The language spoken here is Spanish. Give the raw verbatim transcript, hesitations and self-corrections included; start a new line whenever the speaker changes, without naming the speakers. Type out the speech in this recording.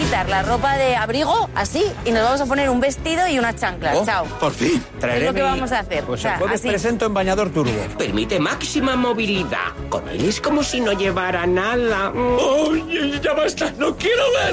quitar la ropa de abrigo, así, y nos vamos a poner un vestido y unas chanclas.
Oh,
Chao.
por fin.
Es lo que vamos a hacer.
Pues
o sea,
el jueves
así.
presento en bañador turbo.
Permite máxima movilidad. Con él es como si no llevara nada.
Oye, ya basta, no quiero ver.